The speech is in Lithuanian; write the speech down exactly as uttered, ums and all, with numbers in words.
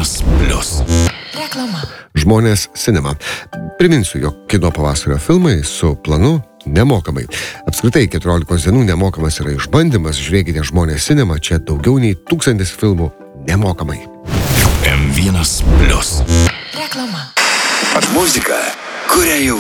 vienas plius. Reklama. Žmonės Cinema. Priminsiu, jog kino pavasario filmai su planu nemokamai. Apskritai, keturiolikos dienų nemokamas yra išbandymas. Žiūrėkite Žmonės Cinema, čia daugiau nei tūkstantis filmų nemokamai. M vienas plius. Reklama. Muzika, kurią jau